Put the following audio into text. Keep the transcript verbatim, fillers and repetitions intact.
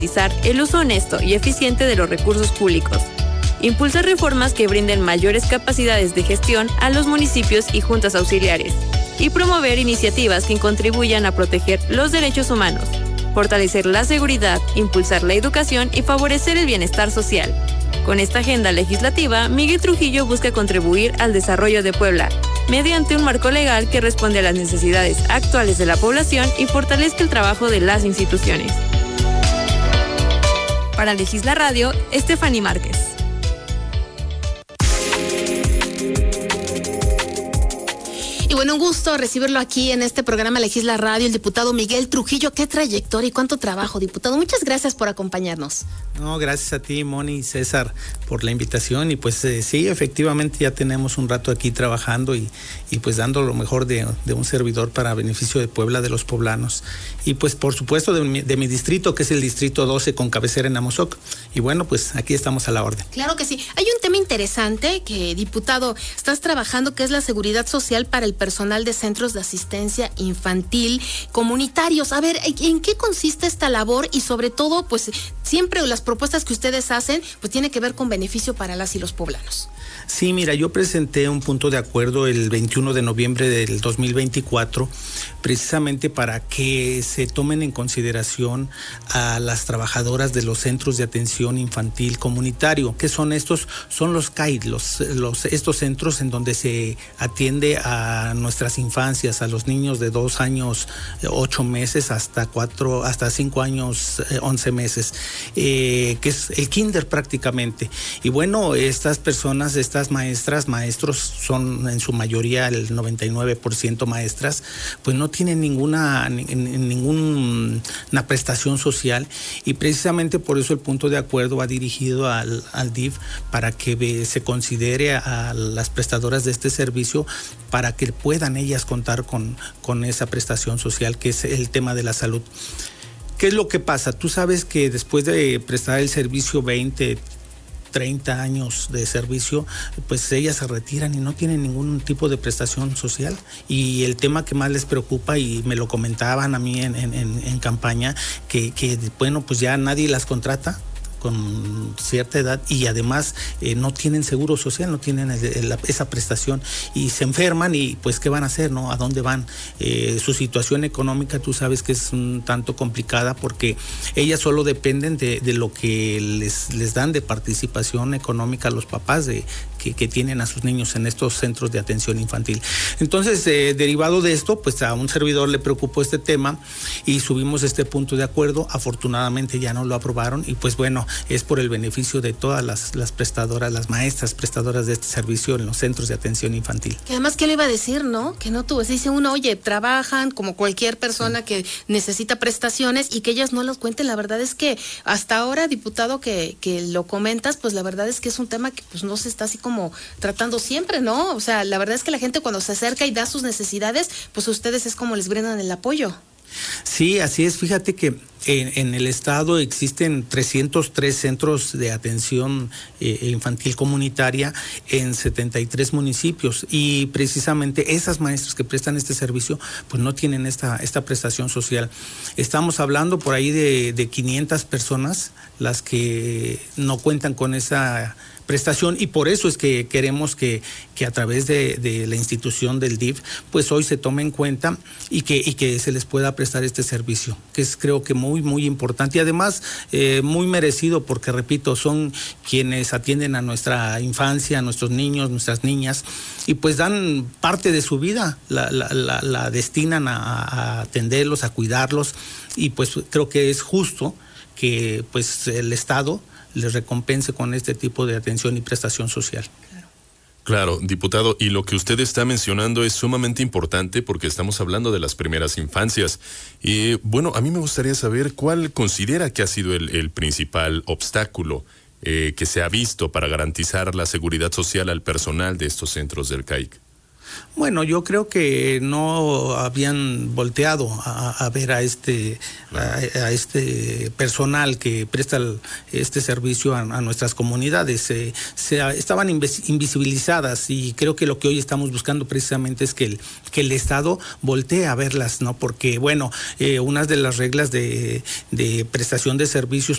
garantizar el uso honesto y eficiente de los recursos públicos. Impulsar reformas que brinden mayores capacidades de gestión a los municipios y juntas auxiliares. Y promover iniciativas que contribuyan a proteger los derechos humanos, fortalecer la seguridad, impulsar la educación y favorecer el bienestar social. Con esta agenda legislativa, Miguel Trujillo busca contribuir al desarrollo de Puebla, mediante un marco legal que responde a las necesidades actuales de la población y fortalezca el trabajo de las instituciones. Para Legisla Radio, Stephanie Márquez. Y bueno, un gusto recibirlo aquí en este programa Legisla Radio, el diputado Miguel Trujillo. Qué trayectoria y cuánto trabajo, diputado. Muchas gracias por acompañarnos. No, gracias a ti, Moni y César, por la invitación. Y pues eh, sí, efectivamente ya tenemos un rato aquí trabajando y, y pues dando lo mejor de, de un servidor para beneficio de Puebla, de los poblanos. Y pues por supuesto de mi, de mi distrito, que es el distrito doce con cabecera en Amozoc. Y bueno, pues aquí estamos a la orden. Claro que sí. Hay un tema interesante que, diputado, estás trabajando, que es la seguridad social para el personal de centros de asistencia infantil comunitarios. A ver, ¿en qué consiste esta labor? Y sobre todo, pues siempre las propuestas que ustedes hacen, pues tiene que ver con beneficio para las y los poblanos. Sí, mira, yo presenté un punto de acuerdo el veintiuno de noviembre del dos mil veinticuatro, precisamente para que se tomen en consideración a las trabajadoras de los centros de atención infantil comunitario. ¿Qué son estos? Son los C A I, los, los, estos centros en donde se atiende a nuestras infancias, a los niños de dos años, ocho meses, hasta cuatro, hasta cinco años, once meses, eh, que es el kinder prácticamente. Y bueno, estas personas, estas maestras, maestros, son en su mayoría el noventa y nueve por ciento maestras, pues no tienen ninguna, ninguna prestación social, y precisamente por eso el punto de acuerdo va dirigido al, al D I F para que se considere a las prestadoras de este servicio para que puedan ellas contar con, con esa prestación social, que es el tema de la salud. ¿Qué es lo que pasa? Tú sabes que después de prestar el servicio veinte, treinta años de servicio, pues ellas se retiran y no tienen ningún tipo de prestación social. Y el tema que más les preocupa, y me lo comentaban a mí en, en, en campaña, que, que bueno, pues ya nadie las contrata con cierta edad, y además eh, no tienen seguro social, no tienen el, el, esa prestación, y se enferman, y pues ¿qué van a hacer, no? ¿A dónde van? Eh, su situación económica, tú sabes que es un tanto complicada, porque ellas solo dependen de, de lo que les, les dan de participación económica a los papás de que, que tienen a sus niños en estos centros de atención infantil. Entonces, eh, derivado de esto, pues a un servidor le preocupó este tema y subimos este punto de acuerdo. Afortunadamente ya no lo aprobaron, y pues bueno, es por el beneficio de todas las, las prestadoras, las maestras prestadoras de este servicio en los centros de atención infantil. Que además, ¿qué le iba a decir, no? Que no tuvo, se dice uno, oye, trabajan como cualquier persona sí. que necesita prestaciones, y que ellas no los cuenten. La verdad es que hasta ahora, diputado, que, que lo comentas, pues la verdad es que es un tema que pues no se está así como tratando siempre, ¿no? O sea, la verdad es que la gente cuando se acerca y da sus necesidades, pues ustedes es como les brindan el apoyo. Sí, así es. Fíjate que en, en el estado existen trescientos tres centros de atención eh, infantil comunitaria en setenta y tres municipios, y precisamente esas maestras que prestan este servicio pues no tienen esta, esta prestación social. Estamos hablando por ahí de, de quinientas personas las que no cuentan con esa prestación, y por eso es que queremos que, que a través de, de la institución del D I F, pues hoy se tome en cuenta y que, y que se les pueda prestar este servicio, que es creo que muy, muy importante, y además eh, muy merecido, porque repito, son quienes atienden a nuestra infancia, a nuestros niños, nuestras niñas, y pues dan parte de su vida, la, la, la, la destinan a, a atenderlos, a cuidarlos, y pues creo que es justo que pues el Estado les recompense con este tipo de atención y prestación social. Claro. Claro, diputado, y lo que usted está mencionando es sumamente importante, porque estamos hablando de las primeras infancias. Y bueno, a mí me gustaría saber cuál considera que ha sido el, el principal obstáculo eh, que se ha visto para garantizar la seguridad social al personal de estos centros del C A I C. Bueno, yo creo que no habían volteado a, a ver a este a, a este personal que presta el, este servicio a, a nuestras comunidades. Eh, se, estaban invis, invisibilizadas, y creo que lo que hoy estamos buscando precisamente es que el, que el Estado voltee a verlas, ¿no? Porque, bueno, eh, unas de las reglas de, de prestación de servicios